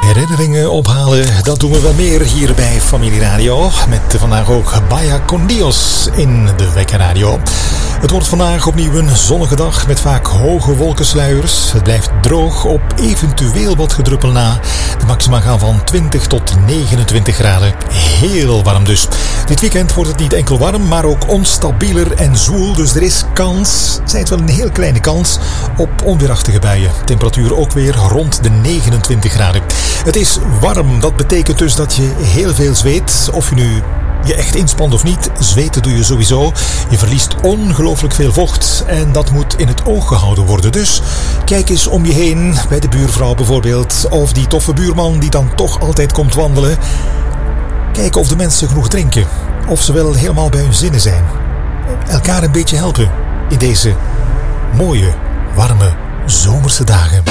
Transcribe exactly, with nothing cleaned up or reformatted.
Herinneringen ophalen, dat doen we wel meer hier bij Familie Radio. Met vandaag ook Vaya con Dios in de Wekker Radio. Het wordt vandaag opnieuw een zonnige dag met vaak hoge wolkensluiers. Het blijft droog op eventueel wat gedruppel na. De maxima gaan van twintig tot negenentwintig graden. Heel warm dus. Dit weekend wordt het niet enkel warm, maar ook onstabieler en zwoel. Dus er is kans, zij het wel een heel kleine kans, op onweerachtige buien. Temperatuur ook weer rond de negenentwintig graden. Het is warm, dat betekent dus dat je heel veel zweet. Of je nu je echt inspant of niet, zweten doe je sowieso. Je verliest ongelooflijk veel vocht en dat moet in het oog gehouden worden. Dus kijk eens om je heen, bij de buurvrouw bijvoorbeeld, of die toffe buurman die dan toch altijd komt wandelen. Kijk of de mensen genoeg drinken, of ze wel helemaal bij hun zinnen zijn. Elkaar een beetje helpen in deze mooie, warme, zomerse dagen.